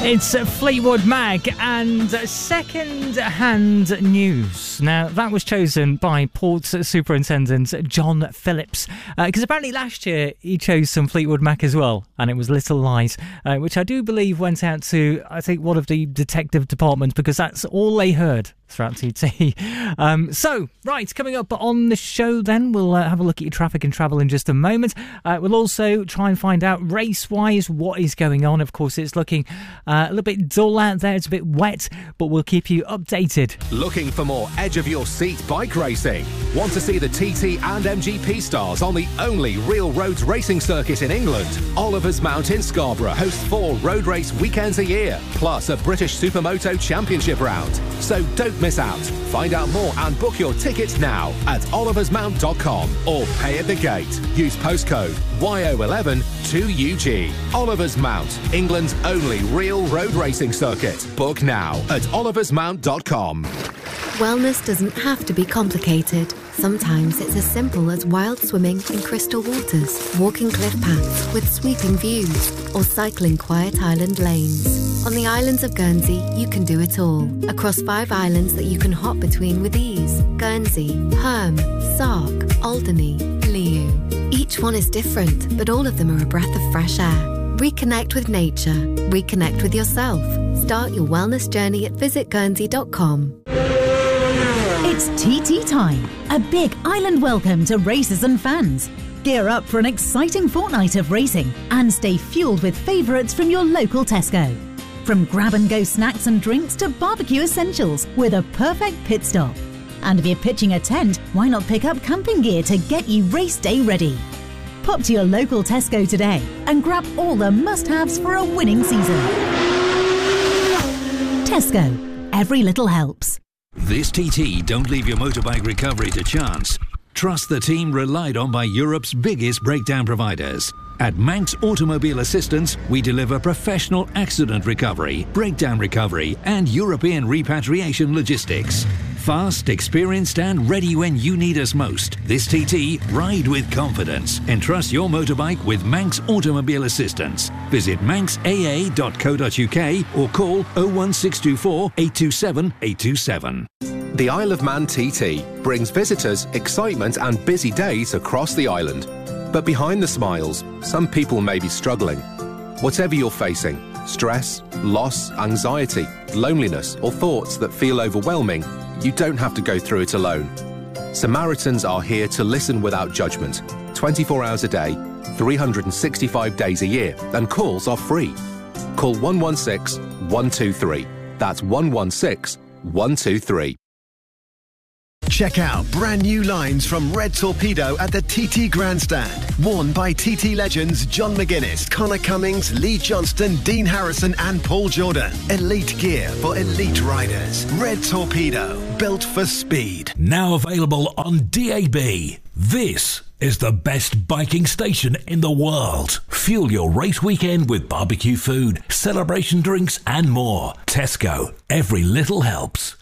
It's Fleetwood Mac and second-hand news. Now, that was chosen by Port Superintendent John Phillips, because apparently last year he chose some Fleetwood Mac as well, and it was Little Lies, which I do believe went out to, I think, one of the detective departments, because that's all they heard throughout TT. Right, coming up on the show then, we'll have a look at your traffic and travel in just a moment. We'll also try and find out race-wise what is going on. Of course, it's looking a little bit dull out there, it's a bit wet, but we'll keep you updated. Looking for more edge-of-your-seat bike racing? Want to see the TT and MGP stars on the only real roads racing circuit in England? Oliver's Mount in Scarborough hosts 4 road race weekends a year, plus a British Supermoto Championship round. So don't miss out. Find out more and book your tickets now at oliversmount.com or pay at the gate. Use postcode YO11 2UG. Oliver's Mount, England's only real road racing circuit. Book now at oliversmount.com. Wellness doesn't have to be complicated. Sometimes it's as simple as wild swimming in crystal waters, walking cliff paths with sweeping views, or cycling quiet island lanes. On the islands of Guernsey, you can do it all. Across 5 islands that you can hop between with ease. Guernsey, Herm, Sark, Alderney, Liu. Each one is different, but all of them are a breath of fresh air. Reconnect with nature. Reconnect with yourself. Start your wellness journey at visitguernsey.com. It's TT time, a big island welcome to racers and fans. Gear up for an exciting fortnight of racing and stay fueled with favourites from your local Tesco. From grab-and-go snacks and drinks to barbecue essentials with a perfect pit stop. And if you're pitching a tent, why not pick up camping gear to get you race day ready? Pop to your local Tesco today and grab all the must-haves for a winning season. Tesco, every little helps. This TT, don't leave your motorbike recovery to chance. Trust the team relied on by Europe's biggest breakdown providers. At Manx Automobile Assistance, we deliver professional accident recovery, breakdown recovery, and European repatriation logistics. Fast, experienced, and ready when you need us most. This TT, ride with confidence. Entrust your motorbike with Manx Automobile Assistance. Visit manxaa.co.uk or call 01624 827 827. The Isle of Man TT brings visitors excitement and busy days across the island. But behind the smiles, some people may be struggling. Whatever you're facing, stress, loss, anxiety, loneliness, or thoughts that feel overwhelming, you don't have to go through it alone. Samaritans are here to listen without judgment, 24 hours a day, 365 days a year, and calls are free. Call 116 123. That's 116 123. Check out brand new lines from Red Torpedo at the TT Grandstand. Worn by TT legends John McGuinness, Connor Cummings, Lee Johnston, Dean Harrison and Paul Jordan. Elite gear for elite riders. Red Torpedo, built for speed. Now available on DAB. This is the best biking station in the world. Fuel your race weekend with barbecue food, celebration drinks and more. Tesco, every little helps.